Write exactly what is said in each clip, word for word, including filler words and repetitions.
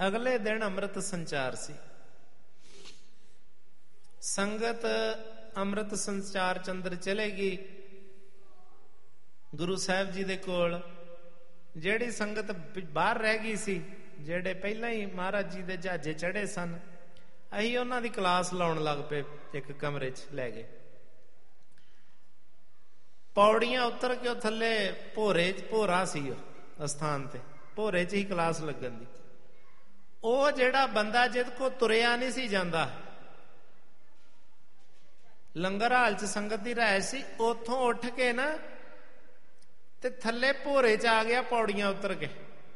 ਅਗਲੇ ਦਿਨ ਅੰਮ੍ਰਿਤ ਸੰਚਾਰ ਸੀ। ਸੰਗਤ ਅੰਮ੍ਰਿਤ ਸੰਚਾਰ ਚੰਦਰ ਚਲੇਗੀ ਗੁਰੂ ਸਾਹਿਬ ਜੀ ਦੇ ਕੋਲ। ਜਿਹੜੀ ਸੰਗਤ ਬਾਹਰ ਰਹਿ ਗਈ ਸੀ, ਜਿਹੜੇ ਪਹਿਲਾਂ ਹੀ ਮਹਾਰਾਜ ਜੀ ਦੇ ਜਹਾਜ਼ੇ ਚੜ੍ਹੇ ਸਨ, ਅਸੀਂ ਉਹਨਾਂ ਦੀ ਕਲਾਸ ਲਾਉਣ ਲੱਗ ਪਏ। ਇੱਕ ਕਮਰੇ 'ਚ ਲੈ ਗਏ, ਪੌੜੀਆਂ ਉਤਰ ਕੇ ਉਹ ਥੱਲੇ ਭੋਰੇ 'ਚ ਭੋਰਾ ਸੀ ਉਹ ਅਸਥਾਨ ਤੇ, ਭੋਰੇ 'ਚ ਹੀ ਕਲਾਸ ਲੱਗਣ ਦੀ। ਉਹ ਜਿਹੜਾ ਬੰਦਾ ਜਿਹਦੇ ਕੋਲ ਤੁਰਿਆ ਨਹੀਂ ਸੀ ਜਾਂਦਾ, ਲੰਗਰ ਹਾਲ 'ਚ ਸੰਗਤ ਦੀ ਰਾਇ ਸੀ, ਉੱਥੋਂ ਉੱਠ ਕੇ ਨਾ ਤੇ ਥੱਲੇ ਭੋਰੇ 'ਚ ਆ ਗਿਆ ਪੌੜੀਆਂ ਉਤਰ ਕੇ।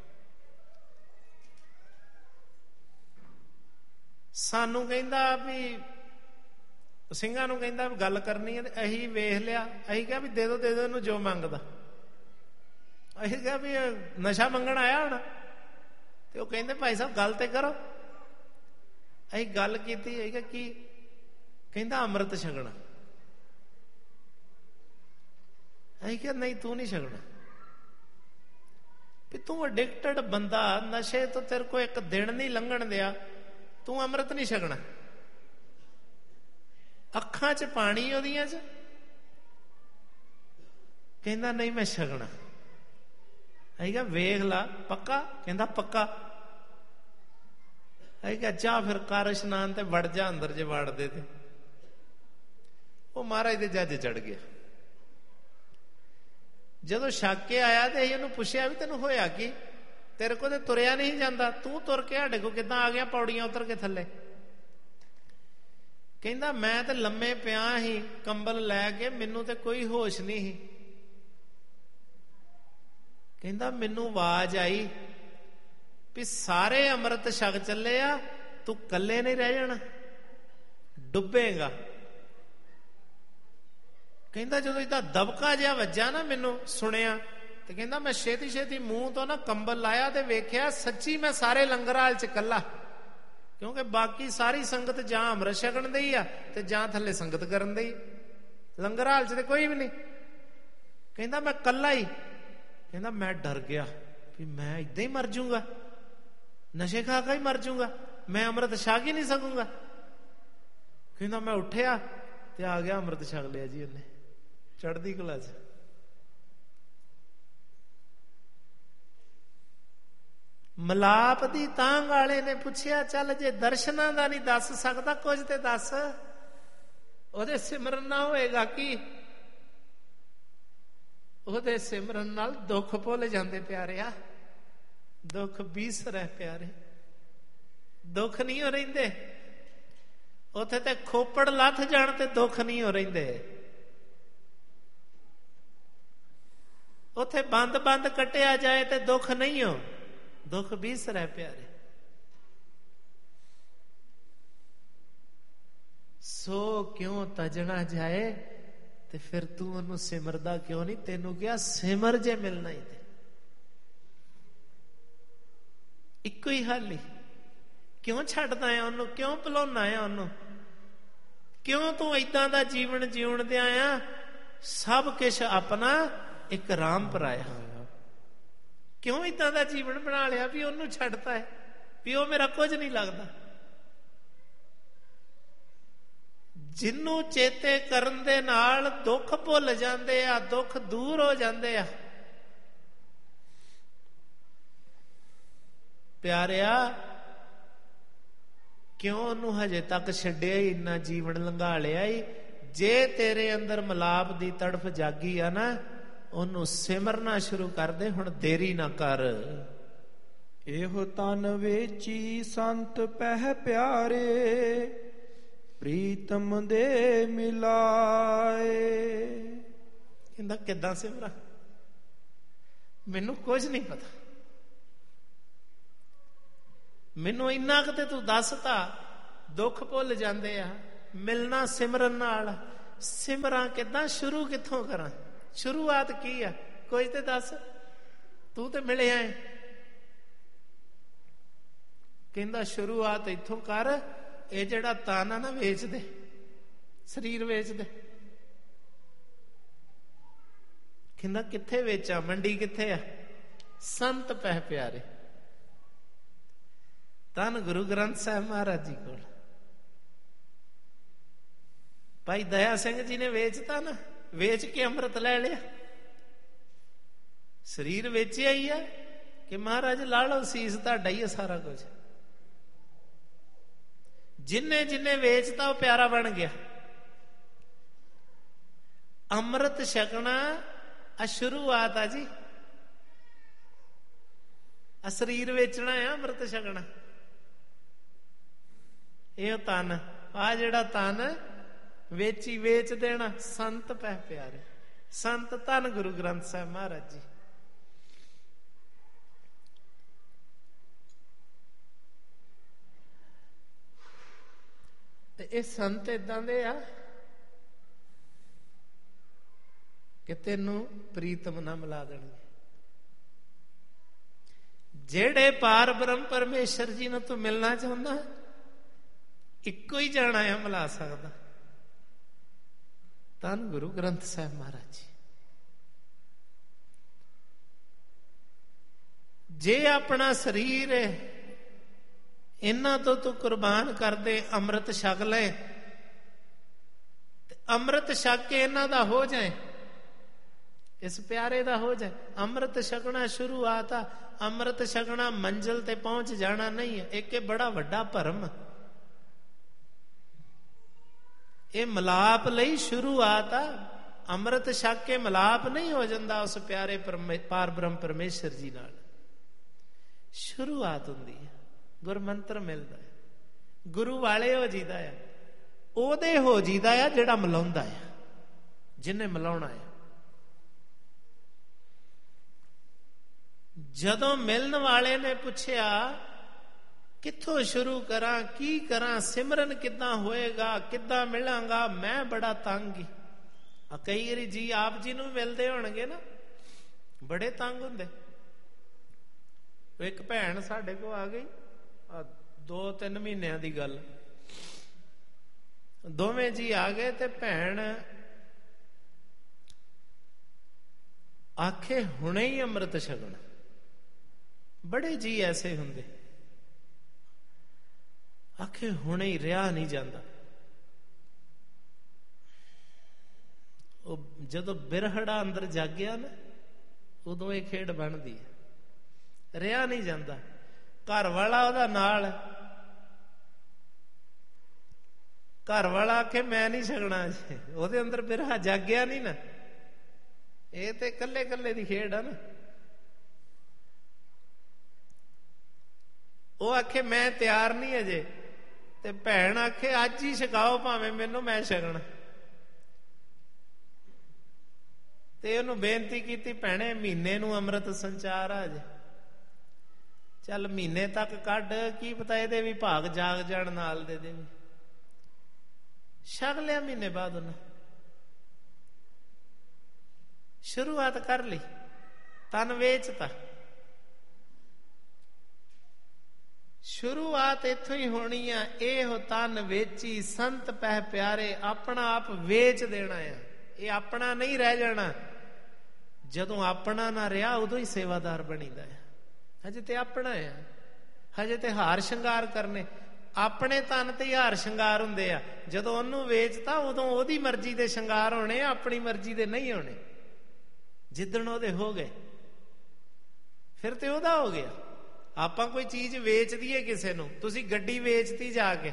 ਸਾਨੂੰ ਕਹਿੰਦਾ ਵੀ, ਸਿੰਘਾਂ ਨੂੰ ਕਹਿੰਦਾ ਵੀ ਗੱਲ ਕਰਨੀ ਹੈ। ਤੇ ਅਸੀਂ ਵੇਖ ਲਿਆ, ਅਸੀਂ ਕਿਹਾ ਵੀ ਦੇ ਦੋ ਦੇ ਦੋ ਇਹਨੂੰ ਜੋ ਮੰਗਦਾ। ਅਸੀਂ ਕਿਹਾ ਵੀ ਨਸ਼ਾ ਮੰਗਣ ਆਇਆ ਹੁਣ। ਤੇ ਉਹ ਕਹਿੰਦੇ ਭਾਈ ਸਾਹਿਬ ਗੱਲ ਤੇ ਕਰੋ। ਅਸੀਂ ਗੱਲ ਕੀਤੀ, ਅਸੀਂ ਕਿਹਾ ਕੀ? ਕਹਿੰਦਾ ਅੰਮ੍ਰਿਤ ਛਕਣਾ। ਅਸੀਂ ਕਿਹਾ ਨਹੀਂ ਤੂੰ ਨਹੀਂ ਛਕਣਾ, ਵੀ ਤੂੰ ਐਡਿਕਟਡ ਬੰਦਾ, ਨਸ਼ੇ ਤੋਂ ਤੇਰੇ ਕੋਲ ਇੱਕ ਦਿਨ ਨਹੀਂ ਲੰਘਣ ਦਿਆ, ਤੂੰ ਅੰਮ੍ਰਿਤ ਨਹੀਂ ਛਕਣਾ। ਅੱਖਾਂ 'ਚ ਪਾਣੀ ਉਹਦੀਆਂ 'ਚ। ਕਹਿੰਦਾ ਨਹੀਂ ਮੈਂ ਛਕਣਾ। ਅਸੀਂ ਕਿਹਾ ਵੇਖ ਲਾ ਪੱਕਾ? ਕਹਿੰਦਾ ਪੱਕਾ। ਅਸੀਂ ਕਿਹਾ ਜਾ ਫਿਰ ਕਰ ਇਸ਼ਨਾਨ ਤੇ ਵੜ ਜਾ ਅੰਦਰ, ਜੇ ਵੜਦੇ ਤੇ। ਉਹ ਮਹਾਰਾਜ ਦੇ ਜੱਜ ਚੜ ਗਿਆ। ਜਦੋਂ ਛੱਕ ਕੇ ਆਇਆ ਤੇ ਅਸੀਂ ਉਹਨੂੰ ਪੁੱਛਿਆ ਵੀ ਤੈਨੂੰ ਹੋਇਆ ਕੀ? ਤੇਰੇ ਕੋਲ ਤੇ ਤੁਰਿਆ ਨਹੀਂ ਜਾਂਦਾ, ਤੂੰ ਤੁਰ ਕੇ ਸਾਡੇ ਕੋਲ ਕਿੱਦਾਂ ਆ ਗਿਆ ਪੌੜੀਆਂ ਉਤਰ ਕੇ ਥੱਲੇ? ਕਹਿੰਦਾ ਮੈਂ ਤੇ ਲੰਮੇ ਪਿਆ ਸੀ ਕੰਬਲ ਲੈ ਕੇ, ਮੈਨੂੰ ਤੇ ਕੋਈ ਹੋਸ਼ ਨਹੀਂ ਸੀ। ਕਹਿੰਦਾ ਮੈਨੂੰ ਆਵਾਜ਼ ਆਈ ਵੀ ਸਾਰੇ ਅੰਮ੍ਰਿਤ ਛਕ ਚੱਲੇ ਆ, ਤੂੰ ਇਕੱਲੇ ਨਹੀਂ ਰਹਿ ਜਾਣਾ, ਡੁੱਬੇਗਾ। ਕਹਿੰਦਾ ਜਦੋਂ ਇਹਦਾ ਦਬਕਾ ਜਿਹਾ ਵੱਜਾ ਨਾ ਮੈਨੂੰ ਸੁਣਿਆ, ਤੇ ਕਹਿੰਦਾ ਮੈਂ ਛੇਤੀ ਛੇਤੀ ਮੂੰਹ ਤੋਂ ਨਾ ਕੰਬਲ ਲਾਇਆ ਤੇ ਵੇਖਿਆ ਸੱਚੀ ਮੈਂ ਸਾਰੇ ਲੰਗਰ ਹਾਲ 'ਚ ਇਕੱਲਾ। ਕਿਉਂਕਿ ਬਾਕੀ ਸਾਰੀ ਸੰਗਤ ਜਾਂ ਅੰਮ੍ਰਿਤ ਛਕਣ ਦੀ ਆ ਤੇ ਜਾਂ ਥੱਲੇ ਸੰਗਤ ਕਰਨ ਦੀ, ਲੰਗਰ ਹਾਲ 'ਚ ਤੇ ਕੋਈ ਵੀ ਨਹੀਂ। ਕਹਿੰਦਾ ਮੈਂ ਇਕੱਲਾ ਹੀ। ਕਹਿੰਦਾ ਮੈਂ ਡਰ ਗਿਆ ਵੀ ਮੈਂ ਏਦਾਂ ਹੀ ਮਰ ਜੂੰਗਾ, ਨਸ਼ੇ ਖਾ ਕੇ ਹੀ ਮਰ ਜੂੰਗਾ, ਮੈਂ ਅੰਮ੍ਰਿਤ ਛਕ ਹੀ ਨਹੀਂ ਸਕੂੰਗਾ। ਕਹਿੰਦਾ ਮੈਂ ਉੱਠਿਆ ਤੇ ਆ ਗਿਆ, ਅੰਮ੍ਰਿਤ ਛਕ ਲਿਆ ਜੀ ਉਹਨੇ, ਚੜ੍ਹਦੀ ਕਲਾ 'ਚ। ਮਲਾਪ ਦੀ ਤਾਂਘ ਵਾਲੇ ਨੇ ਪੁੱਛਿਆ ਚੱਲ ਜੇ ਦਰਸ਼ਨਾਂ ਦਾ ਨਹੀਂ ਦੱਸ ਸਕਦਾ ਕੁਝ ਤੇ ਦੱਸ, ਉਹਦੇ ਸਿਮਰਨ ਨਾ ਹੋਏਗਾ ਕੀ? ਉਹਦੇ ਸਿਮਰਨ ਨਾਲ ਦੁੱਖ ਭੁੱਲ ਜਾਂਦੇ ਪਿਆਰਿਆ, ਦੁੱਖ ਬੀਸਰੈ ਪਿਆਰੇ, ਦੁੱਖ ਨਹੀਂ ਹੋ ਰਹਿੰਦੇ ਉੱਥੇ। ਤੇ ਖੋਪੜ ਲੱਥ ਜਾਣ ਤੇ ਦੁੱਖ ਨਹੀਂ ਹੋ ਰਹਿੰਦੇ ਉੱਥੇ। ਬੰਦ ਬੰਦ ਕੱਟਿਆ ਜਾਏ ਤੇ ਦੁੱਖ ਨਹੀਂ ਹੋ, ਦੁੱਖ ਬੀਸਰੈ ਪਿਆਰੇ। ਸੋ ਕਿਉਂ ਤਜਣਾ ਜਾਏ, ਤੇ ਫਿਰ ਤੂੰ ਉਹਨੂੰ ਸਿਮਰਦਾ ਕਿਉਂ ਨਹੀਂ? ਤੈਨੂੰ ਕਿਹਾ ਸਿਮਰ ਜੇ ਮਿਲਣਾ ਹੀ ਤੇ ਇੱਕੋ ਹੀ ਹੱਲ ਹੀ। ਕਿਉਂ ਛੱਡਦਾ ਆ ਉਹਨੂੰ? ਕਿਉਂ ਭੁਲਾਉਣਾ ਆ ਉਹਨੂੰ? ਕਿਉਂ ਤੂੰ ਏਦਾਂ ਦਾ ਜੀਵਨ ਜਿਉਣ ਦਿਆ ਆ? ਸਭ ਕੁਛ ਆਪਣਾ ਇੱਕ ਰਾਮ ਪਰਾਇਆ। ਕਿਉਂ ਏਦਾਂ ਦਾ ਜੀਵਨ ਬਣਾ ਲਿਆ ਵੀ ਉਹਨੂੰ ਛੱਡਤਾ ਹੈ, ਵੀ ਉਹ ਮੇਰਾ ਕੁਝ ਨਹੀਂ ਲੱਗਦਾ? ਜਿਹਨੂੰ ਚੇਤੇ ਕਰਨ ਦੇ ਨਾਲ ਦੁੱਖ ਭੁੱਲ ਜਾਂਦੇ ਆ, ਦੁੱਖ ਦੂਰ ਹੋ ਜਾਂਦੇ ਆ। ਪਿਆਰਿਆ ਕਿਉਂ ਉਹਨੂੰ ਹਜੇ ਤੱਕ ਛੱਡਿਆ ਹੀ? ਇੰਨਾ ਜੀਵਨ ਲੰਘਾ ਲਿਆ ਹੀ। ਜੇ ਤੇਰੇ ਅੰਦਰ ਮਲਾਪ ਦੀ ਤੜਫ ਜਾਗੀ ਆ ਨਾ, ਉਹਨੂੰ ਸਿਮਰਨਾ ਸ਼ੁਰੂ ਕਰ ਦੇ, ਹੁਣ ਦੇਰੀ ਨਾ ਕਰ। ਇਹੋ ਤਨ ਵੇਚੀ ਸੰਤ ਪਹਿ ਪਿਆਰੇ, ਪ੍ਰੀਤਮ ਦੇ ਮਿਲਾਏ। ਕਹਿੰਦਾ ਕਿੱਦਾਂ ਸਿਮਰਾਂ? ਮੈਨੂੰ ਕੁਝ ਨਹੀਂ ਪਤਾ, ਮੈਨੂੰ ਇੰਨਾ ਕੁ ਤੇ ਤੂੰ ਦੱਸਤਾ। ਦੁੱਖ ਭੁੱਲ ਜਾਂਦੇ ਆ, ਮਿਲਣਾ ਸਿਮਰਨ ਨਾਲ। ਸਿਮਰਾਂ ਕਿੱਦਾਂ? ਸ਼ੁਰੂ ਕਿੱਥੋਂ ਕਰਾਂ? ਸ਼ੁਰੂਆਤ ਕੀ ਆ? ਕੁਝ ਤੇ ਦੱਸ, ਤੂੰ ਤੇ ਮਿਲਿਆ ਹੈ। ਕਹਿੰਦਾ ਸ਼ੁਰੂਆਤ ਇੱਥੋਂ ਕਰ, ਇਹ ਜਿਹੜਾ ਤਨ ਆ ਨਾ ਵੇਚ ਦੇ, ਸਰੀਰ ਵੇਚ ਦੇ। ਕਹਿੰਦਾ ਕਿੱਥੇ ਵੇਚਾਂ? ਮੰਡੀ ਕਿੱਥੇ ਆ? ਸੰਤ ਪਹਿ ਪਿਆਰੇ। ਧੰਨ ਗੁਰੂ ਗ੍ਰੰਥ ਸਾਹਿਬ ਮਹਾਰਾਜ ਜੀ ਕੋਲ ਭਾਈ ਦਇਆ ਸਿੰਘ ਜੀ ਨੇ ਵੇਚਤਾ ਨਾ, ਵੇਚ ਕੇ ਅੰਮ੍ਰਿਤ ਲੈ ਲਿਆ। ਸਰੀਰ ਵੇਚਿਆ ਹੀ ਆ ਕਿ ਮਹਾਰਾਜ ਲਾ ਲਓ ਸੀਸ, ਤੁਹਾਡਾ ਹੀ ਹੈ ਸਾਰਾ ਕੁਝ। ਜਿੰਨੇ ਜਿੰਨੇ ਵੇਚਤਾ ਉਹ ਪਿਆਰਾ ਬਣ ਗਿਆ। ਅੰਮ੍ਰਿਤ ਛਕਣਾ ਆ ਸ਼ੁਰੂਆਤ ਆ ਜੀ। ਆ ਸਰੀਰ ਵੇਚਣਾ ਆ, ਅੰਮ੍ਰਿਤ ਛਕਣਾ। ਇਹ ਤਨ, ਆ ਜਿਹੜਾ ਤਨ ਵੇਚੀ ਵੇਚ ਦੇਣਾ, ਸੰਤ ਪੈ ਪਿਆਰੇ, ਸੰਤ ਧੰਨ ਗੁਰੂ ਗ੍ਰੰਥ ਸਾਹਿਬ ਮਹਾਰਾਜ ਜੀ। ਤੇ ਇਹ ਸੰਤ ਏਦਾਂ ਦੇ ਆ ਕਿ ਤੈਨੂੰ ਪ੍ਰੀਤਮ ਨਾ ਮਿਲਾ ਦੇਣਗੇ। ਜਿਹੜੇ ਪਾਰ ਬ੍ਰਹਮ ਪਰਮੇਸ਼ਰ ਜੀ ਨੂੰ ਤੂੰ ਮਿਲਣਾ ਚਾਹੁੰਦਾ, ਇੱਕੋ ਹੀ ਜਾਣਾ ਆ ਮਿਲਾ ਸਕਦਾ, ਧੰਨ ਗੁਰੂ ਗ੍ਰੰਥ ਸਾਹਿਬ ਮਹਾਰਾਜ ਜੀ। ਜੇ ਆਪਣਾ ਸਰੀਰ ਹੈ ਇਹਨਾਂ ਤੋਂ ਤੂੰ ਕੁਰਬਾਨ ਕਰ ਦੇ, ਅੰਮ੍ਰਿਤ ਛਕ ਲੈ, ਤੇ ਅੰਮ੍ਰਿਤ ਛਕ ਕੇ ਇਹਨਾਂ ਦਾ ਹੋ ਜਾਏ, ਇਸ ਪਿਆਰੇ ਦਾ ਹੋ ਜਾਏ। ਅੰਮ੍ਰਿਤ ਛਕਣਾ ਸ਼ੁਰੂਆਤ ਆ, ਅੰਮ੍ਰਿਤ ਛਕਣਾ ਮੰਜ਼ਿਲ ਤੇ ਪਹੁੰਚ ਜਾਣਾ ਨਹੀਂ ਹੈ। ਇੱਕ ਇਹ ਬੜਾ ਵੱਡਾ ਭਰਮ, ਇਹ ਮਿਲਾਪ ਲਈ ਸ਼ੁਰੂਆਤ ਆ। ਅੰਮ੍ਰਿਤ ਛਕ ਕੇ ਮਿਲਾਪ ਨਹੀਂ ਹੋ ਜਾਂਦਾ ਉਸ ਪਿਆਰੇ ਪਾਰ ਬ੍ਰਹਮ ਪਰਮੇਸ਼ਰ ਜੀ ਨਾਲ। ਸ਼ੁਰੂਆਤ ਹੁੰਦੀ ਹੈ, ਗੁਰਮੰਤਰ ਮਿਲਦਾ ਹੈ, ਗੁਰੂ ਵਾਲੇ ਹੋ ਜੀਦਾ ਆ, ਉਹਦੇ ਹੋ ਜੀਦਾ ਆ ਜਿਹੜਾ ਮਿਲਾਉਂਦਾ ਆ, ਜਿਹਨੇ ਮਿਲਾਉਣਾ ਆ। ਜਦੋਂ ਮਿਲਣ ਵਾਲੇ ਨੇ ਪੁੱਛਿਆ ਕਿੱਥੋਂ ਸ਼ੁਰੂ ਕਰਾਂ, ਕੀ ਕਰਾਂ, ਸਿਮਰਨ ਕਿੱਦਾਂ ਹੋਏਗਾ, ਕਿੱਦਾਂ ਮਿਲਾਂਗਾ, ਮੈਂ ਬੜਾ ਤੰਗ ਹੀ। ਆ ਕਈ ਵਾਰੀ ਜੀ ਆਪ ਜੀ ਨੂੰ ਮਿਲਦੇ ਹੋਣਗੇ ਨਾ, ਬੜੇ ਤੰਗ ਹੁੰਦੇ। ਇੱਕ ਭੈਣ ਸਾਡੇ ਕੋਲ ਆ ਗਈ, ਆ ਦੋ ਤਿੰਨ ਮਹੀਨਿਆਂ ਦੀ ਗੱਲ, ਦੋਵੇਂ ਜੀ ਆ ਗਏ ਤੇ ਭੈਣ ਆਖੇ ਹੁਣੇ ਹੀ ਅੰਮ੍ਰਿਤ ਛਕਣਾ। ਬੜੇ ਜੀ ਐਸੇ ਹੁੰਦੇ, ਆਖੇ ਹੁਣੇ ਹੀ ਰਿਹਾ ਨਹੀਂ ਜਾਂਦਾ। ਉਹ ਜਦੋਂ ਬਿਰਹੜਾ ਅੰਦਰ ਜਾਗਿਆ ਨਾ, ਉਦੋਂ ਇਹ ਖੇਡ ਬਣਦੀ ਹੈ। ਰਿਹਾ ਨਹੀਂ ਜਾਂਦਾ। ਘਰ ਵਾਲਾ ਉਹਦਾ ਨਾਲ, ਘਰ ਵਾਲਾ ਆਖੇ ਮੈਂ ਨਹੀਂ ਛਕਣਾ, ਉਹਦੇ ਅੰਦਰ ਬਿਰਹਾ ਜਾਗਿਆ ਨਹੀਂ ਨਾ। ਇਹ ਤੇ ਕੱਲੇ ਕੱਲੇ ਦੀ ਖੇਡ ਆ ਨਾ। ਉਹ ਆਖੇ ਮੈਂ ਤਿਆਰ ਨਹੀਂ ਅਜੇ, ਤੇ ਭੈਣ ਆਖੇ ਅੱਜ ਹੀ ਛਕਾਓ ਭਾਵੇਂ ਮੈਨੂੰ, ਮੈਂ ਛਕਣਾ। ਤੇ ਉਹਨੂੰ ਬੇਨਤੀ ਕੀਤੀ, ਭੈਣੇ ਮਹੀਨੇ ਨੂੰ ਅੰਮ੍ਰਿਤ ਸੰਚਾਰ ਆ ਜੇ, ਚੱਲ ਮਹੀਨੇ ਤੱਕ ਕੱਢ, ਕੀ ਪਤਾ ਇਹਦੇ ਵੀ ਭਾਗ ਜਾਗ ਜਾਣ ਨਾਲ ਦੇ ਦੇ ਵੀ। ਛਕ ਲਿਆ ਮਹੀਨੇ ਬਾਅਦ ਉਹਨੇ, ਸ਼ੁਰੂਆਤ ਕਰ ਲਈ, ਤਨ ਵੇਚਤਾ। ਸ਼ੁਰੂਆਤ ਇੱਥੋਂ ਹੀ ਹੋਣੀ ਆ। ਇਹ ਤਨ ਵੇਚੀ ਸੰਤ ਪਹਿ ਪਿਆਰੇ, ਆਪਣਾ ਆਪ ਵੇਚ ਦੇਣਾ ਆ। ਇਹ ਆਪਣਾ ਨਹੀਂ ਰਹਿ ਜਾਣਾ। ਜਦੋਂ ਆਪਣਾ ਨਾ ਰਿਹਾ ਉਦੋਂ ਹੀ ਸੇਵਾਦਾਰ ਬਣੀਦਾ ਆ। ਹਜੇ ਤੇ ਆਪਣਾ ਆ, ਹਜੇ ਤੇ ਹਾਰ ਸ਼ਿੰਗਾਰ ਕਰਨੇ। ਆਪਣੇ ਤਨ ਤੇ ਹਾਰ ਸ਼ਿੰਗਾਰ ਹੁੰਦੇ ਆ। ਜਦੋਂ ਉਹਨੂੰ ਵੇਚਤਾ ਉਦੋਂ ਉਹਦੀ ਮਰਜ਼ੀ ਦੇ ਸ਼ਿੰਗਾਰ ਹੋਣੇ, ਆਪਣੀ ਮਰਜ਼ੀ ਦੇ ਨਹੀਂ ਹੋਣੇ। ਜਿੱਦਣ ਉਹਦੇ ਹੋ ਗਏ ਫਿਰ ਤੇ ਉਹਦਾ ਹੋ ਗਿਆ। ਆਪਾਂ ਕੋਈ ਚੀਜ਼ ਵੇਚ ਦਈਏ ਕਿਸੇ ਨੂੰ, ਤੁਸੀਂ ਗੱਡੀ ਵੇਚਤੀ ਜਾ ਕੇ,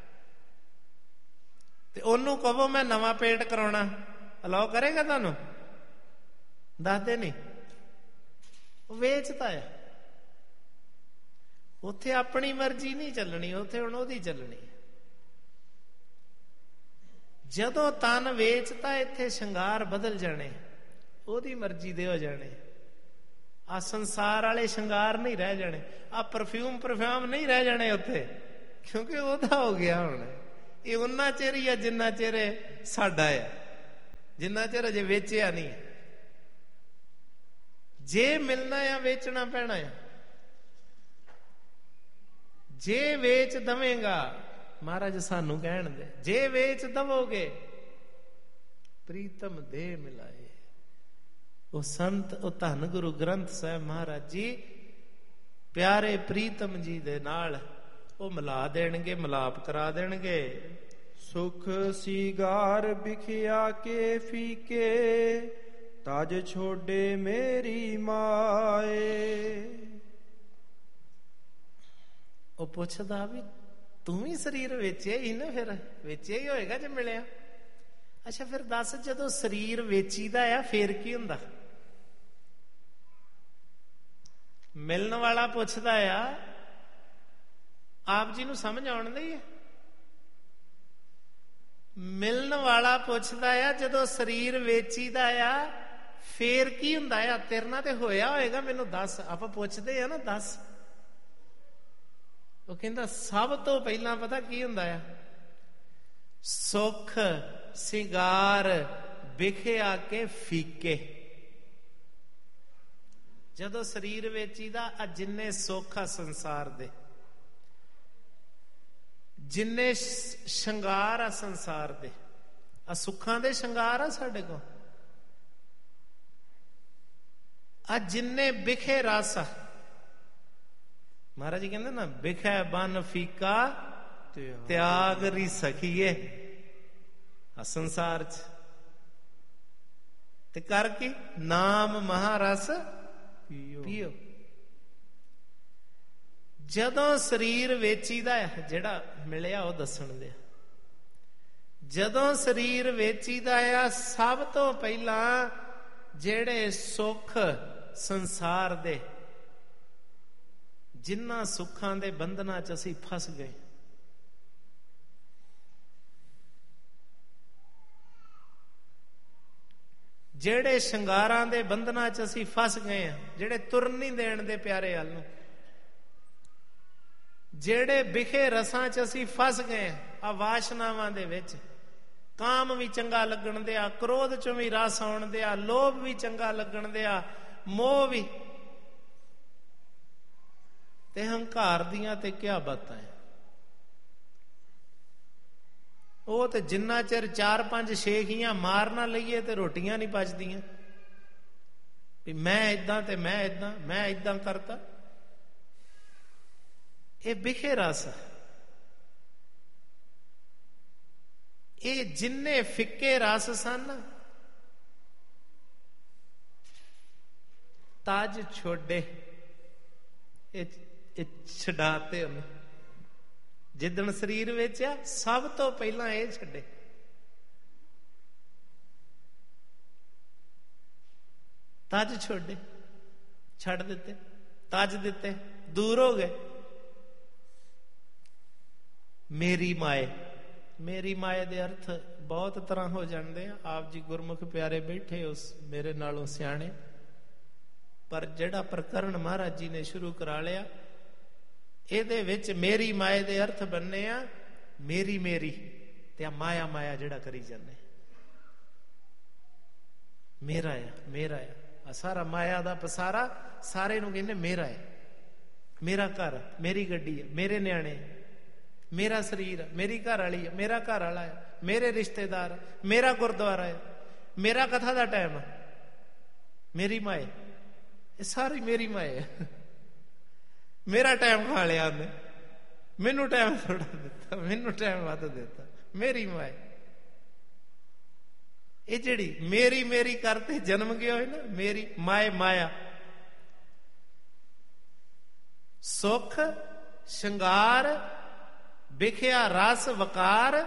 ਤੇ ਉਹਨੂੰ ਕਹੋ ਮੈਂ ਨਵਾਂ ਪੇਂਟ ਕਰਾਉਣਾ, ਅਲਾਓ ਕਰੇਗਾ ਤੁਹਾਨੂੰ? ਦੱਸਦੇ ਨਹੀਂ। ਉਹ ਵੇਚਤਾ ਆ। ਉੱਥੇ ਆਪਣੀ ਮਰਜ਼ੀ ਨਹੀਂ ਚੱਲਣੀ, ਉੱਥੇ ਹੁਣ ਉਹਦੀ ਚੱਲਣੀ। ਜਦੋਂ ਤਨ ਵੇਚਤਾ, ਇੱਥੇ ਸ਼ਿੰਗਾਰ ਬਦਲ ਜਾਣੇ, ਉਹਦੀ ਮਰਜ਼ੀ ਦੇ ਹੋ ਜਾਣੇ। ਆ ਸੰਸਾਰ ਵਾਲੇ ਸ਼ਿੰਗਾਰ ਨਹੀਂ ਰਹਿ ਜਾਣੇ। ਆ ਪਰਫਿਊਮ ਪਰਫਿਊਮ ਨਹੀਂ ਰਹਿ ਜਾਣੇ ਉੱਥੇ, ਕਿਉਂਕਿ ਉਹਦਾ ਹੋ ਗਿਆ ਹੁਣ। ਇਹ ਉਹਨਾਂ ਚਿਰ ਹੀ ਆ ਜਿੰਨਾ ਚਿਰ ਸਾਡਾ ਆ, ਜਿੰਨਾ ਚਿਰ ਅਜੇ ਵੇਚਿਆ ਨਹੀਂ। ਜੇ ਮਿਲਣਾ ਆ ਵੇਚਣਾ ਪੈਣਾ ਆ। ਜੇ ਵੇਚ ਦਵੇਂਗਾ, ਮਹਾਰਾਜ ਸਾਨੂੰ ਕਹਿਣ ਦੇ, ਜੇ ਵੇਚ ਦਵੋਗੇ ਪ੍ਰੀਤਮ ਦੇ ਮਿਲਾਏ। ਉਹ ਸੰਤ, ਉਹ ਧੰਨ ਗੁਰੂ ਗ੍ਰੰਥ ਸਾਹਿਬ ਮਹਾਰਾਜ ਜੀ ਪਿਆਰੇ ਪ੍ਰੀਤਮ ਜੀ ਦੇ ਨਾਲ ਉਹ ਮਿਲਾ ਦੇਣਗੇ, ਮਿਲਾਪ ਕਰਾ ਦੇਣਗੇ। ਸੁਖ ਸੀਗਾਰ ਬਿਖਿਆ ਕੇ ਫੀਕੇ, ਤਜ ਛੋਡੇ ਮੇਰੀ ਮਾਏ। ਉਹ ਪੁੱਛਦਾ ਵੀ ਤੂੰ ਵੀ ਸਰੀਰ ਵੇਚਿਆ ਹੀ ਨਾ, ਫਿਰ ਵੇਚਿਆ ਹੀ ਹੋਏਗਾ ਜੇ ਮਿਲਿਆ। ਅੱਛਾ ਫਿਰ ਦੱਸ, ਜਦੋਂ ਸਰੀਰ ਵੇਚੀਦਾ ਆ ਫੇਰ ਕੀ ਹੁੰਦਾ? ਮਿਲਣ ਵਾਲਾ ਪੁੱਛਦਾ ਆ, ਆਪ ਜੀ ਨੂੰ ਸਮਝ ਆਉਣ ਦੀ ਹੈ? ਮਿਲਣ ਵਾਲਾ ਪੁੱਛਦਾ ਆ ਜਦੋਂ ਸਰੀਰ ਵੇਚੀਦਾ ਆ ਫੇਰ ਕੀ ਹੁੰਦਾ ਆ? ਤੇਰੇ ਨਾਲ ਤੇ ਹੋਇਆ ਹੋਏਗਾ, ਮੈਨੂੰ ਦੱਸ। ਆਪਾਂ ਪੁੱਛਦੇ ਆ ਨਾ, ਦੱਸ। ਉਹ ਕਹਿੰਦਾ ਸਭ ਤੋਂ ਪਹਿਲਾਂ ਪਤਾ ਕੀ ਹੁੰਦਾ ਆ? ਸੁੱਖ ਸਿੰਗਾਰ ਬਿਖਿਆ ਕੇ ਫੀਕੇ। ਜਦੋਂ ਸਰੀਰ ਵੇਚੀਦਾ, ਆ ਜਿੰਨੇ ਸੁੱਖ ਆ ਸੰਸਾਰ ਦੇ, ਜਿੰਨੇ ਸ਼ਿੰਗਾਰ ਆ ਸੰਸਾਰ ਦੇ, ਆ ਸੁੱਖਾਂ ਦੇ ਸ਼ਿੰਗਾਰ ਆ ਸਾਡੇ ਕੋਲ, ਆ ਜਿੰਨੇ ਬਿਖੇ ਰਸ ਆ। ਮਹਾਰਾਜ ਜੀ ਕਹਿੰਦੇ ਨਾ, ਬਿਖੈ ਬਨ ਫੀਕਾ ਤਿਆਗ ਰੀ ਸਖੀਏ। ਆ ਸੰਸਾਰ ਚ ਤੇ ਕਰ ਕੀ? ਨਾਮ ਮਹਾਰਸ ਪੀਓ। ਜਦੋਂ ਸਰੀਰ ਵੇਚੀਦਾ ਹੈ, ਜਿਹੜਾ ਮਿਲਿਆ ਉਹ ਦੱਸਣ ਦੇ, ਜਦੋਂ ਸਰੀਰ ਵੇਚੀਦਾ ਆ ਸਭ ਤੋਂ ਪਹਿਲਾਂ ਜਿਹੜੇ ਸੁੱਖ ਸੰਸਾਰ ਦੇ, ਜਿਨ੍ਹਾਂ ਸੁੱਖਾਂ ਦੇ ਬੰਧਨਾਂ ਚ ਅਸੀਂ ਫਸ ਗਏ, ਜਿਹੜੇ ਸ਼ਿੰਗਾਰਾਂ ਦੇ ਬੰਧਨਾਂ ਚ ਅਸੀਂ ਫਸ ਗਏ ਆ, ਜਿਹੜੇ ਤੁਰਨ ਨਹੀਂ ਦੇਣ ਦੇ ਪਿਆਰੇ ਵੱਲ ਨੂੰ, ਜਿਹੜੇ ਬਿਖੇ ਰਸਾਂ ਚ ਅਸੀਂ ਫਸ ਗਏ ਆ ਵਾਸ਼ਨਾਵਾਂ ਦੇ ਵਿੱਚ। ਕਾਮ ਵੀ ਚੰਗਾ ਲੱਗਣ ਦਿਆ, ਕ੍ਰੋਧ ਚੋਂ ਵੀ ਰਸ ਆਉਣ ਦਿਆ, ਲੋਭ ਵੀ ਚੰਗਾ ਲੱਗਣ ਦਿਆ, ਮੋਹ ਵੀ, ਤੇ ਹੰਕਾਰ ਦੀਆਂ ਤੇ ਕਿਆ ਬਾਤਾਂ ਹੈ। ਉਹ ਤੇ ਜਿੰਨਾ ਚਿਰ ਚਾਰ ਪੰਜ ਸ਼ੇਖੀਆਂ ਮਾਰ ਨਾ ਲਈਏ ਤੇ ਰੋਟੀਆਂ ਨਹੀਂ ਪਚਦੀਆਂ, ਵੀ ਮੈਂ ਏਦਾਂ ਤੇ ਮੈਂ ਏਦਾਂ, ਮੈਂ ਏਦਾਂ ਕਰਤਾ। ਇਹ ਬਿਖੇ ਰਸ, ਇਹ ਜਿੰਨੇ ਫਿੱਕੇ ਰਸ ਸਨ, ਤਾਜ ਛੋਡੇ, ਇਹ ਇਹ ਛਡਾਤੇ ਉਹਨੇ। ਜਿੱਦਣ ਸਰੀਰ ਵੇਚਿਆ ਸਭ ਤੋਂ ਪਹਿਲਾਂ ਇਹ ਛੱਡੇ। ਤਾਜ ਛੋਡੇ, ਛੱਡ ਦਿੱਤੇ, ਤਾਜ ਦਿੱਤੇ, ਦੂਰ ਹੋ ਗਏ। ਮੇਰੀ ਮਾਏ, ਮੇਰੀ ਮਾਏ ਦੇ ਅਰਥ ਬਹੁਤ ਤਰ੍ਹਾਂ ਹੋ ਜਾਂਦੇ ਆ। ਆਪ ਜੀ ਗੁਰਮੁਖ ਪਿਆਰੇ ਬੈਠੇ ਉਸ ਮੇਰੇ ਨਾਲੋਂ ਸਿਆਣੇ, ਪਰ ਜਿਹੜਾ ਪ੍ਰਕਰਨ ਮਹਾਰਾਜ ਜੀ ਨੇ ਸ਼ੁਰੂ ਕਰਾ ਲਿਆ, ਇਹਦੇ ਵਿੱਚ ਮੇਰੀ ਮਾਏ ਦੇ ਅਰਥ ਬੰਨੇ ਆ ਮੇਰੀ ਮੇਰੀ, ਤੇ ਆ ਮਾਇਆ ਮਾਇਆ ਜਿਹੜਾ ਕਰੀ ਜਾਂਦੇ, ਮੇਰਾ ਆ ਮੇਰਾ ਆ। ਸਾਰਾ ਮਾਇਆ ਦਾ ਪਸਾਰਾ ਸਾਰੇ ਨੂੰ ਕਹਿੰਦੇ ਮੇਰਾ ਹੈ। ਮੇਰਾ ਘਰ, ਮੇਰੀ ਗੱਡੀ ਹੈ, ਮੇਰੇ ਨਿਆਣੇ, ਮੇਰਾ ਸਰੀਰ ਹੈ, ਮੇਰੀ ਘਰ ਵਾਲੀ ਹੈ, ਮੇਰਾ ਘਰ ਵਾਲਾ ਹੈ, ਮੇਰੇ ਰਿਸ਼ਤੇਦਾਰ, ਮੇਰਾ ਗੁਰਦੁਆਰਾ ਹੈ, ਮੇਰਾ ਕਥਾ ਦਾ ਟਾਈਮ ਹੈ, ਮੇਰੀ ਮਾਏ। ਇਹ ਸਾਰੀ ਮੇਰੀ ਮਾਏ ਹੈ। ਮੇਰਾ ਟਾਈਮ ਖਾ ਲਿਆ ਉਹਨੇ, ਮੈਨੂੰ ਟਾਈਮ ਥੋੜਾ ਦਿੱਤਾ, ਮੈਨੂੰ ਟਾਈਮ ਵੱਧ ਦਿੱਤਾ, ਮੇਰੀ ਮਾਏ। ਇਹ ਜਿਹੜੀ ਮੇਰੀ ਮੇਰੀ ਕਰਤੇ ਜਨਮ ਗਿਆ ਹੋਏ ਨਾ, ਮੇਰੀ ਮਾਏ ਮਾਇਆ। ਸੁੱਖ ਸ਼ਿੰਗਾਰ ਬਿਖਿਆ ਰਸ ਵਕਾਰ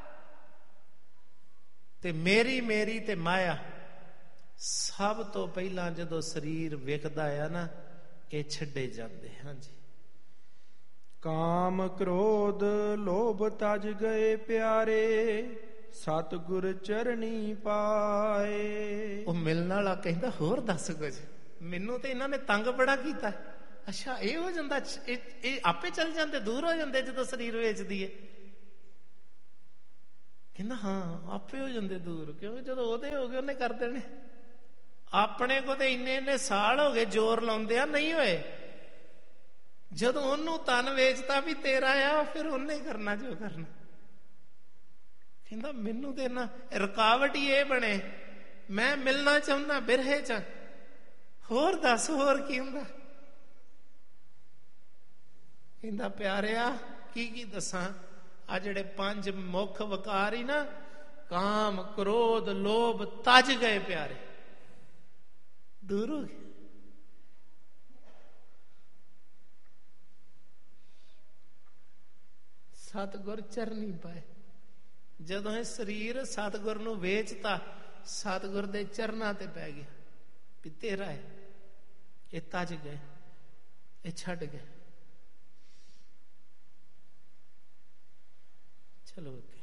ਤੇ ਮੇਰੀ ਮੇਰੀ ਤੇ ਮਾਇਆ। ਸਭ ਤੋਂ ਪਹਿਲਾਂ ਜਦੋਂ ਸਰੀਰ ਵਿਕਦਾ ਆ ਨਾ, ਇਹ ਛੱਡੇ ਜਾਂਦੇ। ਹਾਂਜੀ, ਕਾਮ ਕ੍ਰੋਧ ਲੋਭ ਤਜ ਗਏ ਪਿਆਰੇ, ਸਤਿਗੁਰ ਚਰਣੀ ਪਾਏ। ਉਹ ਮਿਲਣ ਵਾਲਾ ਕਹਿੰਦਾ ਹੋਰ ਦੱਸ ਕੁਝ, ਮੈਨੂੰ ਤੇ ਇਹਨਾਂ ਨੇ ਤੰਗ ਬੜਾ ਕੀਤਾ। ਅੱਛਾ ਇਹ ਹੋ ਜਾਂਦਾ, ਇਹ, ਇਹ ਆਪੇ ਚੱਲ ਜਾਂਦੇ, ਦੂਰ ਹੋ ਜਾਂਦੇ ਜਦੋਂ ਸਰੀਰ ਵੇਚਦੀ ਹੈ। ਕਹਿੰਦਾ ਹਾਂ ਆਪੇ ਹੋ ਜਾਂਦੇ ਦੂਰ, ਕਿਉਂਕਿ ਜਦੋਂ ਉਹਦੇ ਹੋ ਗਏ ਉਹਨੇ ਕਰ ਦੇਣੇ। ਆਪਣੇ ਕੋ ਤੇ ਇੰਨੇ ਇੰਨੇ ਸਾਲ ਹੋ ਗਏ ਜ਼ੋਰ ਲਾਉਂਦੇ ਆ, ਨਹੀਂ ਹੋਏ। ਜਦੋਂ ਉਹਨੂੰ ਤਨ ਵੇਚਤਾ ਵੀ ਤੇਰਾ ਆ, ਫਿਰ ਉਹਨੇ ਕਰਨਾ ਜੋ ਕਰਨਾ। ਕਹਿੰਦਾ ਮੈਨੂੰ ਤੇ ਨਾ ਰੁਕਾਵਟ ਹੀ ਇਹ ਬਣੇ, ਮੈਂ ਮਿਲਣਾ ਚਾਹੁੰਦਾ ਬਿਰਹੇ ਚ, ਹੋਰ ਦੱਸ ਹੋਰ ਕੀ ਹੁੰਦਾ। ਕਹਿੰਦਾ ਪਿਆਰਿਆ ਕੀ ਕੀ ਦੱਸਾਂ। ਆ ਜਿਹੜੇ ਪੰਜ ਮੁੱਖ ਵਕਾਰ ਹੀ ਨਾ, ਕਾਮ, ਕ੍ਰੋਧ, ਲੋਭ, ਤਜ ਗਏ ਪਿਆਰੇ, ਦੂਰ ਹੋ ਗਏ। ਸਤਿਗੁਰ ਚਰਨੀ ਪਾਏ। ਜਦੋਂ ਇਹ ਸਰੀਰ ਸਤਿਗੁਰ ਨੂੰ ਵੇਚਤਾ, ਸਤਿਗੁਰ ਦੇ ਚਰਨਾਂ ਤੇ ਪੈ ਗਿਆ ਵੀ ਤੇਰਾ ਹੈ। ਇਹ ਤਜ ਗਏ, ਇਹ ਛੱਡ ਗਏ। ਚਲੋ ਅੱਗੇ।